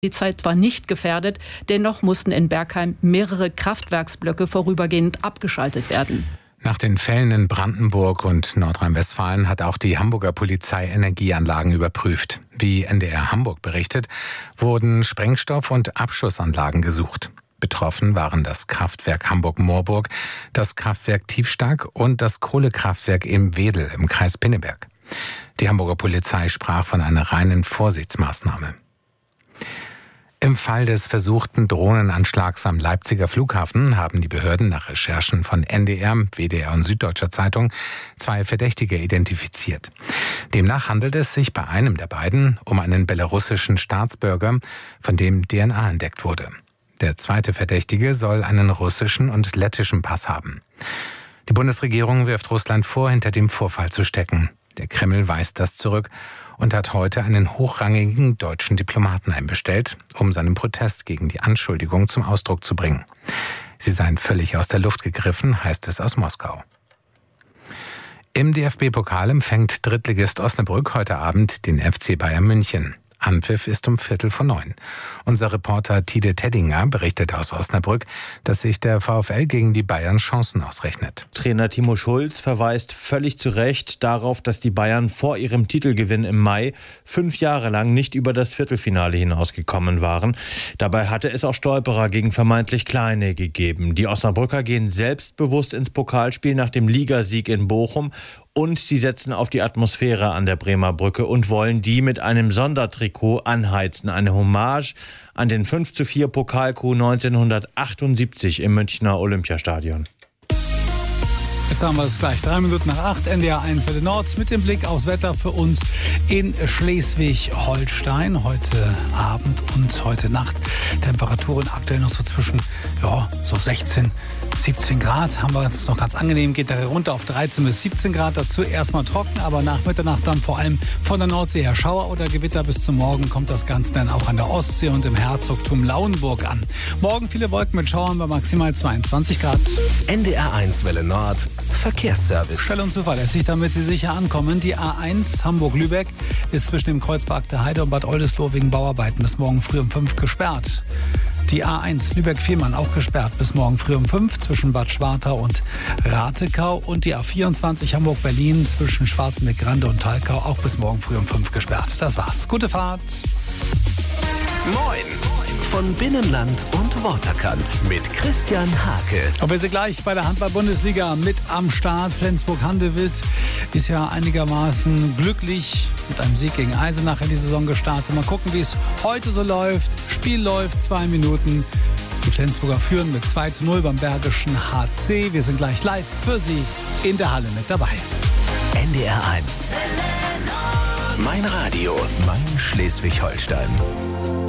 Die Zeit war nicht gefährdet, dennoch mussten in Bergheim mehrere Kraftwerksblöcke vorübergehend abgeschaltet werden. Nach den Fällen in Brandenburg und Nordrhein-Westfalen hat auch die Hamburger Polizei Energieanlagen überprüft. Wie NDR Hamburg berichtet, wurden Sprengstoff- und Abschussanlagen gesucht. Betroffen waren das Kraftwerk Hamburg-Moorburg, das Kraftwerk Tiefstark und das Kohlekraftwerk im Wedel im Kreis Pinneberg. Die Hamburger Polizei sprach von einer reinen Vorsichtsmaßnahme. Im Fall des versuchten Drohnenanschlags am Leipziger Flughafen haben die Behörden nach Recherchen von NDR, WDR und Süddeutscher Zeitung 2 Verdächtige identifiziert. Demnach handelt es sich bei einem der beiden um einen belarussischen Staatsbürger, von dem DNA entdeckt wurde. Der zweite Verdächtige soll einen russischen und lettischen Pass haben. Die Bundesregierung wirft Russland vor, hinter dem Vorfall zu stecken. Der Kreml weist das zurück und hat heute einen hochrangigen deutschen Diplomaten einbestellt, um seinen Protest gegen die Anschuldigung zum Ausdruck zu bringen. Sie seien völlig aus der Luft gegriffen, heißt es aus Moskau. Im DFB-Pokal empfängt Drittligist Osnabrück heute Abend den FC Bayern München. Anpfiff ist um 8:45. Unser Reporter Tide Teddinger berichtet aus Osnabrück, dass sich der VfL gegen die Bayern Chancen ausrechnet. Trainer Timo Schulz verweist völlig zu Recht darauf, dass die Bayern vor ihrem Titelgewinn im Mai 5 Jahre lang nicht über das Viertelfinale hinausgekommen waren. Dabei hatte es auch Stolperer gegen vermeintlich Kleine gegeben. Die Osnabrücker gehen selbstbewusst ins Pokalspiel nach dem Ligasieg in Bochum. Und sie setzen auf die Atmosphäre an der Bremer Brücke und wollen die mit einem Sondertrikot anheizen. Eine Hommage an den 5:4 Pokalcoup 1978 im Münchner Olympiastadion. Jetzt haben wir es gleich 3 Minuten nach 8, NDR 1 Welle Nord mit dem Blick aufs Wetter für uns in Schleswig-Holstein. Heute Abend und heute Nacht Temperaturen aktuell noch so zwischen so 16, 17 Grad. Haben wir jetzt noch ganz angenehm, geht da runter auf 13 bis 17 Grad. Dazu erstmal trocken, aber nach Mitternacht dann vor allem von der Nordsee her Schauer oder Gewitter. Bis zum Morgen kommt das Ganze dann auch an der Ostsee und im Herzogtum Lauenburg an. Morgen viele Wolken mit Schauern bei maximal 22 Grad. NDR 1 Welle Nord. Verkehrsservice. Schnell und zuverlässig, damit Sie sicher ankommen. Die A1 Hamburg-Lübeck ist zwischen dem Kreuzberg der Heide und Bad Oldesloe wegen Bauarbeiten bis morgen früh um 5 gesperrt. Die A1 Lübeck-Fehmarn auch gesperrt bis morgen früh um 5 zwischen Bad Schwartau und Ratekau. Und die A24 Hamburg-Berlin zwischen Schwarzenbeck-Grande und Thalkau auch bis morgen früh um 5 gesperrt. Das war's. Gute Fahrt. Moin! Von Binnenland und Waterkant mit Christian Hake. Und wir sind gleich bei der Handball-Bundesliga mit am Start. Flensburg-Handewitt ist ja einigermaßen glücklich mit einem Sieg gegen Eisenach in die Saison gestartet. Mal gucken, wie es heute so läuft. Spiel läuft 2 Minuten. Die Flensburger führen mit 2:0 beim Bergischen HC. Wir sind gleich live für Sie in der Halle mit dabei. NDR 1. Mein Radio, mein Schleswig-Holstein.